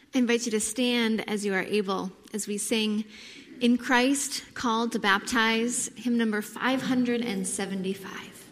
I invite you to stand as you are able as we sing In Christ, Called to Baptize, hymn number 575.